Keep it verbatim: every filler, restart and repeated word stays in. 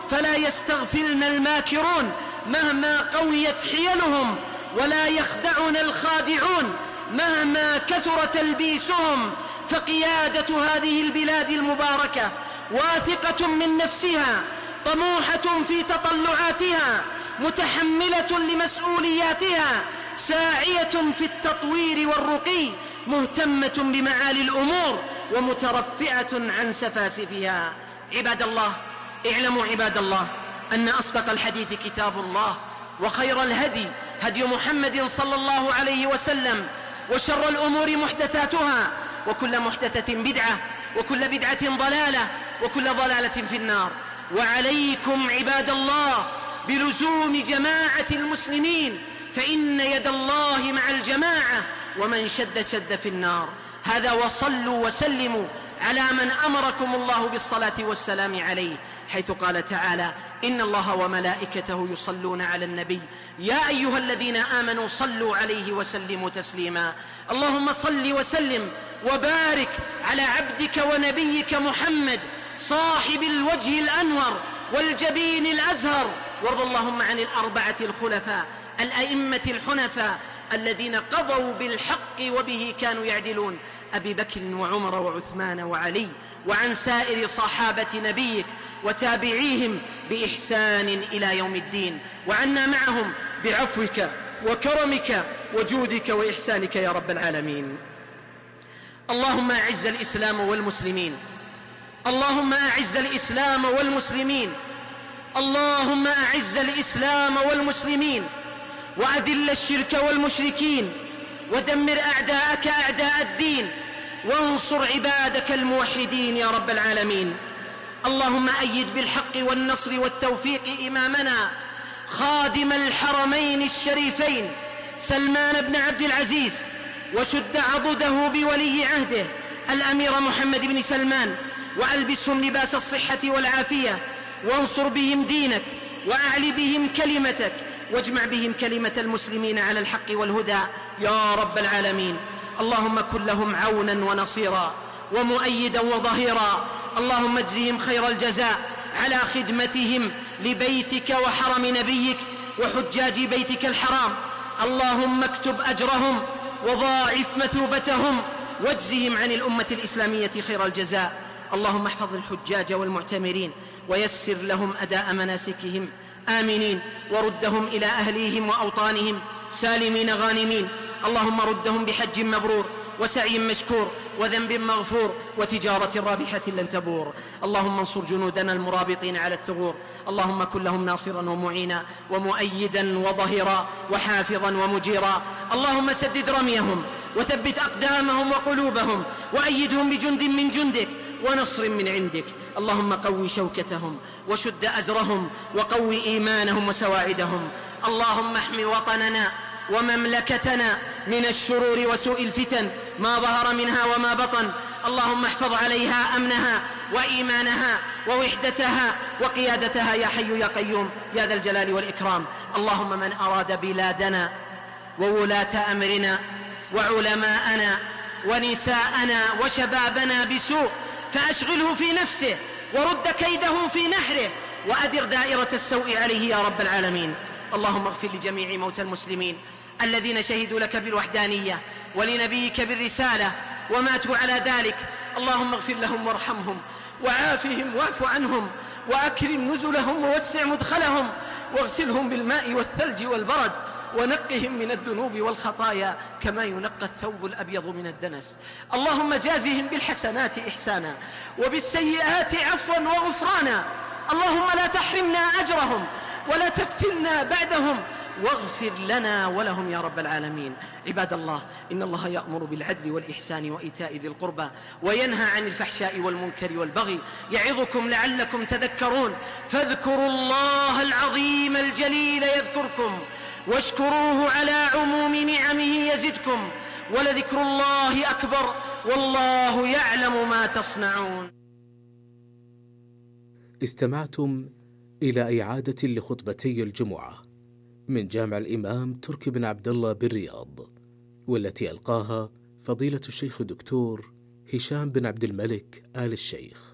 فلا يستغفلن الماكرون مهما قويت حيلهم، ولا يخدعن الخادعون مهما كثر تلبيسهم. فقيادة هذه البلاد المباركة واثقة من نفسها، طموحة في تطلعاتها، متحملة لمسؤولياتها، ساعية في التطوير والرقي، مهتمة بمعالي الأمور ومترفعة عن سفاسفها. عباد الله، اعلموا عباد الله أن أصدق الحديث كتاب الله، وخير الهدي هدي محمد صلى الله عليه وسلم، وشر الأمور محدثاتها، وكل محدثة بدعة، وكل بدعة ضلالة، وكل ضلالة في النار. وعليكم عباد الله بلزوم جماعة المسلمين، فإن يد الله مع الجماعة، ومن شد شد في النار. هذا وصلوا وسلموا على من أمركم الله بالصلاة والسلام عليه، حيث قال تعالى: إن الله وملائكته يصلون على النبي يا أيها الذين آمنوا صلوا عليه وسلموا تسليما. اللهم صل وسلم وبارك على عبدك ونبيك محمد صاحب الوجه الأنور والجبين الأزهر، وارض اللهم عن الأربعة الخلفاء الأئمة الحنفاء الذين قضوا بالحق وبه كانوا يعدلون، أبي بكر وعمر وعثمان وعلي، وعن سائر صحابة نبيك وتابعيهم بإحسان إلى يوم الدين، وعنا معهم بعفوك وكرمك وجودك وإحسانك يا رب العالمين. اللهم أعز الإسلام والمسلمين، اللهم أعز الإسلام والمسلمين، اللهم أعز الإسلام والمسلمين، وأذل الشرك والمشركين، ودمر أعداءك أعداء الدين، وانصر عبادك الموحدين يا رب العالمين. اللهم أيد بالحق والنصر والتوفيق إمامنا خادم الحرمين الشريفين سلمان بن عبد العزيز، وشد عضده بولي عهده الأمير محمد بن سلمان، وألبسهم لباس الصحة والعافية، وانصر بهم دينك، وأعل بهم كلمتك، واجمع بهم كلمة المسلمين على الحق والهدى يا رب العالمين. اللهم كن لهم عونا ونصيرا ومؤيدا وظهيرا. اللهم اجزهم خير الجزاء على خدمتهم لبيتك وحرم نبيك وحجاج بيتك الحرام. اللهم اكتب أجرهم وضاعف مثوبتهم، واجزهم عن الأمة الإسلامية خير الجزاء. اللهم احفظ الحجاج والمعتمرين ويسر لهم أداء مناسكهم آمنين، وردهم إلى أهليهم وأوطانهم سالمين غانمين. اللهم ردهم بحج مبرور وسعي مشكور وذنب مغفور وتجارة رابحة لن تبور. اللهم انصر جنودنا المرابطين على الثغور، اللهم كن لهم ناصرا ومعينا ومؤيدا وظهيرا وحافظا ومجيرا. اللهم سدد رميهم وثبت أقدامهم وقلوبهم، وأيدهم بجند من جندك ونصر من عندك. اللهم قوي شوكتهم وشد أزرهم وقوي إيمانهم وسواعدهم. اللهم احمي وطننا ومملكتنا من الشرور وسوء الفتن ما ظهر منها وما بطن. اللهم احفظ عليها أمنها وإيمانها ووحدتها وقيادتها يا حي يا قيوم يا ذا الجلال والإكرام. اللهم من أراد بلادنا وولاة أمرنا وعلماءنا ونساءنا وشبابنا بسوء فأشغله في نفسه ورد كيده في نحره، وأدر دائرة السوء عليه يا رب العالمين. اللهم اغفر لجميع موتى المسلمين الذين شهدوا لك بالوحدانية ولنبيك بالرسالة وماتوا على ذلك. اللهم اغفر لهم وارحمهم وعافهم واعف عنهم وأكرم نزلهم ووسع مدخلهم، واغسلهم بالماء والثلج والبرد، ونقهم من الذنوب والخطايا كما ينقى الثوب الأبيض من الدنس. اللهم جازهم بالحسنات إحسانا وبالسيئات عفوا وغفرانا. اللهم لا تحرمنا أجرهم ولا تفتنا بعدهم، واغفر لنا ولهم يا رب العالمين. عباد الله، إن الله يأمر بالعدل والإحسان وإيتاء ذي القربى وينهى عن الفحشاء والمنكر والبغي، يعظكم لعلكم تذكرون. فاذكروا الله العظيم الجليل يذكركم، واشكروه على عموم نعمه يزدكم، ولذكر الله أكبر والله يعلم ما تصنعون. استمعتم إلى إعادة لخطبتي الجمعة من جامع الإمام تركي بن عبد الله بالرياض، والتي ألقاها فضيلة الشيخ الدكتور هشام بن عبد الملك آل الشيخ.